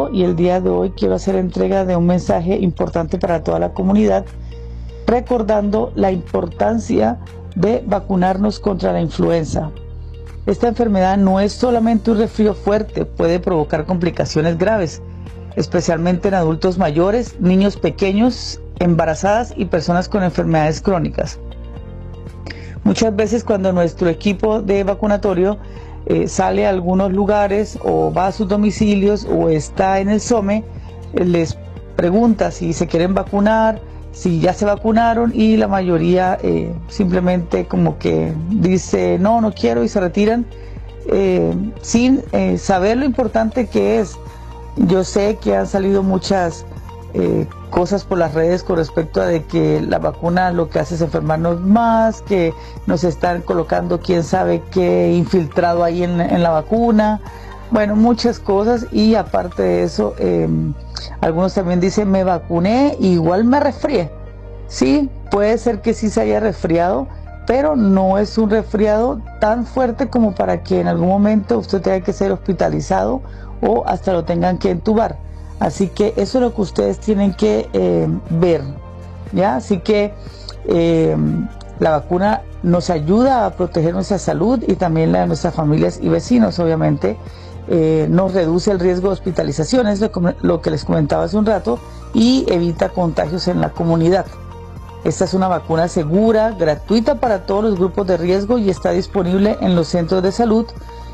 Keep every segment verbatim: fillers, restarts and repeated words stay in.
México, y el día de hoy quiero hacer entrega de un mensaje importante para toda la comunidad, recordando la importancia de vacunarnos contra la influenza. Esta enfermedad no es solamente un resfrío fuerte, puede provocar complicaciones graves, especialmente en adultos mayores, niños pequeños, embarazadas y personas con enfermedades crónicas. Muchas veces cuando nuestro equipo de vacunatorio eh, sale a algunos lugares o va a sus domicilios o está en el SOME, eh, les pregunta si se quieren vacunar, si ya se vacunaron, y la mayoría eh, simplemente como que dice no, no quiero, y se retiran eh, sin eh, saber lo importante que es. Yo sé que han salido muchas eh, cosas por las redes con respecto a de que la vacuna lo que hace es enfermarnos más, que nos están colocando quién sabe qué infiltrado ahí en, en la vacuna, bueno, muchas cosas. Y aparte de eso, eh, algunos también dicen me vacuné y igual me resfrié. Sí, puede ser que sí se haya resfriado, pero no es un resfriado tan fuerte como para que en algún momento usted tenga que ser hospitalizado o hasta lo tengan que entubar. Así que eso es lo que ustedes tienen que eh, ver, ¿ya? Así que eh, la vacuna nos ayuda a proteger nuestra salud y también la de nuestras familias y vecinos, obviamente. Eh, nos reduce el riesgo de hospitalización, es lo, lo que les comentaba hace un rato, y evita contagios en la comunidad. Esta es una vacuna segura, gratuita para todos los grupos de riesgo y está disponible en los centros de salud.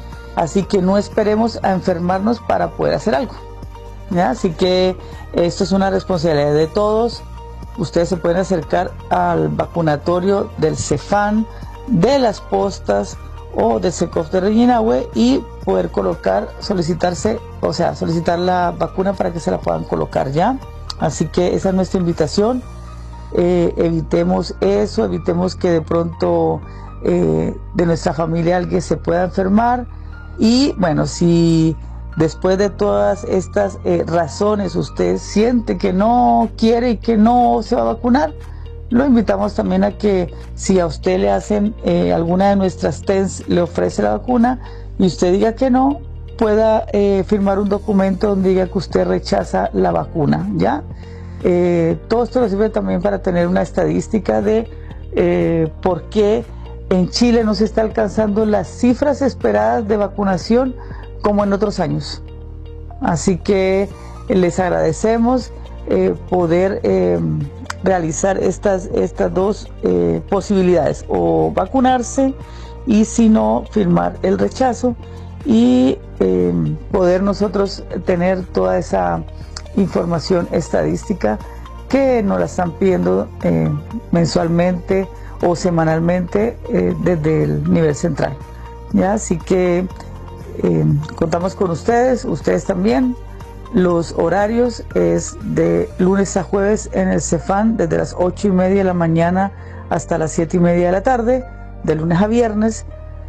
Así que no esperemos a enfermarnos para poder hacer algo, ¿ya? Así que esto es una responsabilidad de todos. Ustedes se pueden acercar al vacunatorio del CEFAN, de Las Postas o del SECOF de Reñinahue y poder colocar, solicitarse, o sea, solicitar la vacuna para que se la puedan colocar ya. Así que esa es nuestra invitación. Eh, evitemos eso, evitemos que de pronto eh, de nuestra familia alguien se pueda enfermar. Y bueno, si después de todas estas eh, razones usted siente que no quiere y que no se va a vacunar, lo invitamos también a que si a usted le hacen eh, alguna de nuestras T E N S, le ofrece la vacuna y usted diga que no, pueda eh, firmar un documento donde diga que usted rechaza la vacuna, ¿ya? Eh, todo esto nos sirve también para tener una estadística de eh, por qué en Chile no se está alcanzando las cifras esperadas de vacunación como en otros años. Así que les agradecemos eh, poder eh, realizar estas, estas dos eh, posibilidades, o vacunarse y si no, firmar el rechazo, y eh, poder nosotros tener toda esa información estadística que nos la están pidiendo eh, mensualmente o semanalmente eh, desde el nivel central, ¿ya? Así que eh, contamos con ustedes, ustedes también. Los horarios es de lunes a jueves en el CEFAN desde las ocho y media de la mañana hasta las siete y media de la tarde, de lunes a viernes.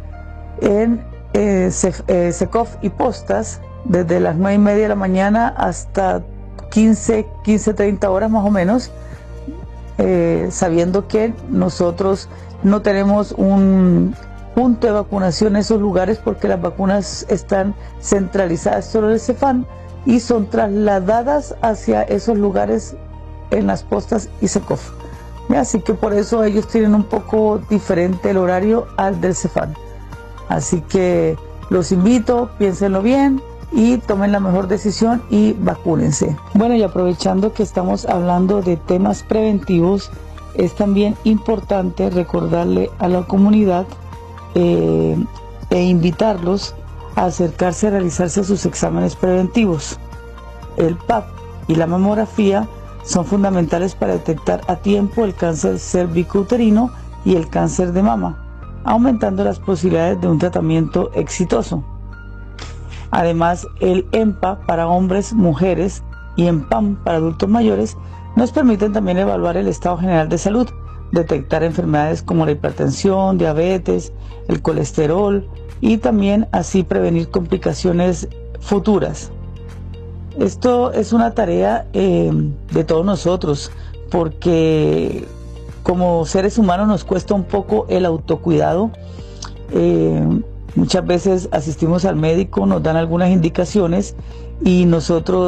En eh, SECOF y Postas desde las nueve y media de la mañana hasta quince, quince, treinta horas más o menos, eh, sabiendo que nosotros no tenemos un punto de vacunación en esos lugares porque las vacunas están centralizadas solo en el CEFAN y son trasladadas hacia esos lugares en Las Postas y SECOF. Así que por eso ellos tienen un poco diferente el horario al del CEFAN. Así que los invito, piénsenlo bien y tomen la mejor decisión y vacúnense. Bueno, y aprovechando que estamos hablando de temas preventivos, es también importante recordarle a la comunidad eh, e invitarlos a acercarse a realizarse sus exámenes preventivos. El P A P y la mamografía son fundamentales para detectar a tiempo el cáncer cervicouterino y el cáncer de mama, aumentando las posibilidades de un tratamiento exitoso. Además, el EMPA para hombres, mujeres y EMPAM para adultos mayores nos permiten también evaluar el estado general de salud, detectar enfermedades como la hipertensión, diabetes, el colesterol y también así prevenir complicaciones futuras. Esto es una tarea eh, de todos nosotros, porque como seres humanos nos cuesta un poco el autocuidado. Eh, muchas veces asistimos al médico, nos dan algunas indicaciones y nosotros